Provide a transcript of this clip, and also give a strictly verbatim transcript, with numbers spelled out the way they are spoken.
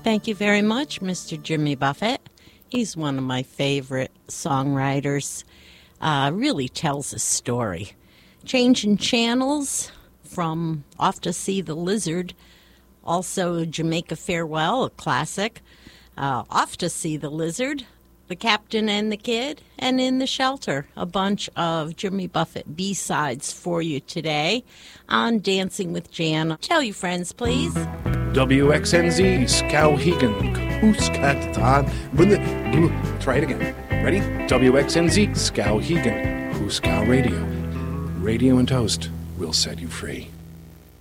Thank you very much, Mister Jimmy Buffett. He's one of my favorite songwriters. Uh, really tells a story. Changing channels from Off to See the Lizard, also Jamaica Farewell, a classic. Uh, Off to See the Lizard, The Captain and the Kid, and In the Shelter, a bunch of Jimmy Buffett B-sides for you today on Dancing with Jan. Tell your friends, please. W X N Z, Skowhegan, Huskatan. Try it again. Ready? W X N Z, Skowhegan, Huskow Radio. Radio and Toast will set you free.